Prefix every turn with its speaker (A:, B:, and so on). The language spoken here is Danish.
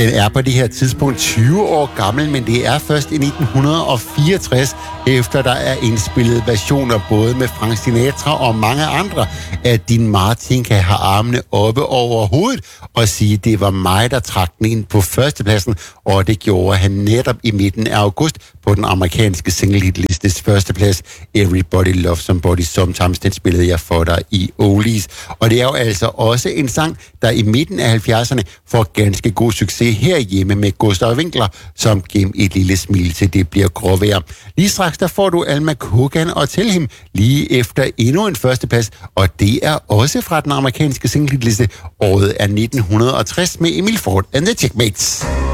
A: Den er på det her tidspunkt 20 år gammel, men det er først i 1964, efter der er indspillet versioner både med Frank Sinatra og mange andre, at Dean Martin kan have armene oppe over hovedet og sige, at det var mig, der trak den ind på førstepladsen, og det gjorde han netop i midten af august på den amerikanske single-hit-listes førsteplads. Everybody Loves Somebody Sometimes, den spillede jeg for dig i Oldies. Og det er jo altså også en sang, der i midten af 70'erne får ganske god succes herhjemme med Gustav Winkler, som gennem et lille smil til det bliver gråvejr. Lige straks der får du Alma Cogan og Tell Him lige efter endnu en førsteplads, og det er også fra den amerikanske single-hitliste. Året er 1960 med Emil Ford and the Checkmates.